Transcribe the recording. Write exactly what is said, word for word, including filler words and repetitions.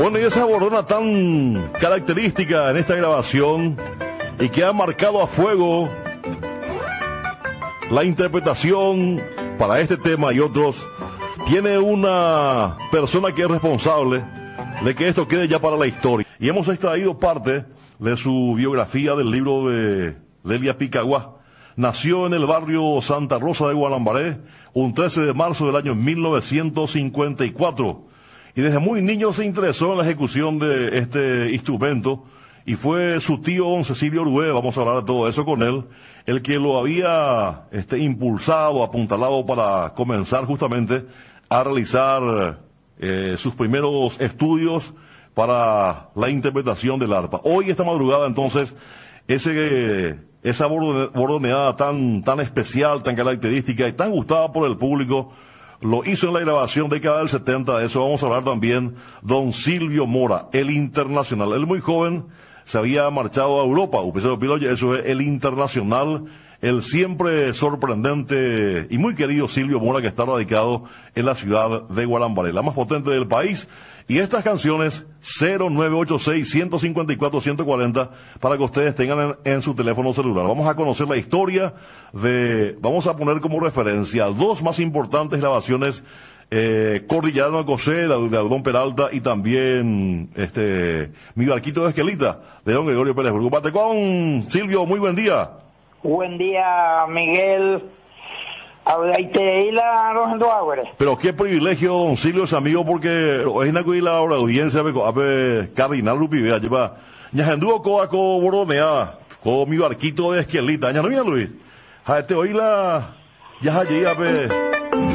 Bueno, y esa bordona tan característica en esta grabación y que ha marcado a fuego la interpretación para este tema y otros, tiene una persona que es responsable de que esto quede ya para la historia. Y hemos extraído parte de su biografía del libro de Delia Picagua. Nació en el barrio Santa Rosa de Gualambaré un trece de marzo del año mil novecientos cincuenta y cuatro. Y desde muy niño se interesó en la ejecución de este instrumento, y fue su tío don Cecilio Orué, vamos a hablar de todo eso con él, el que lo había este, impulsado, apuntalado para comenzar justamente a realizar eh, sus primeros estudios para la interpretación del arpa. Hoy, esta madrugada, entonces, ese, esa bordoneada tan, tan especial, tan característica y tan gustada por el público, lo hizo en la grabación década del setenta. De eso vamos a hablar también don Silvio Mora, el internacional. Él muy joven se había marchado a Europa, eso es el internacional, el siempre sorprendente y muy querido Silvio Mora, que está radicado en la ciudad de Gualambaré, la más potente del país. Y estas canciones, cero nueve ocho seis, uno cinco cuatro, uno cuatro cero, para que ustedes tengan en, en su teléfono celular. Vamos a conocer la historia de, vamos a poner como referencia dos más importantes grabaciones, eh, Cordillerano de José, de, de Don Peralta, y también, este, Mi Barquito de Esquelita, de don Gregorio Pérez. Preocupate con Silvio, muy buen día. Buen día, Miguel. Pero qué privilegio, don Silvio, es amigo, porque es una cuida la audiencia, a Cardinal Lupivea, lleva, ya anduvo con co bordoneada, con Mi Barquito de Esquelita, ya no mira Luis, a este hoy la, ya allí, a ver.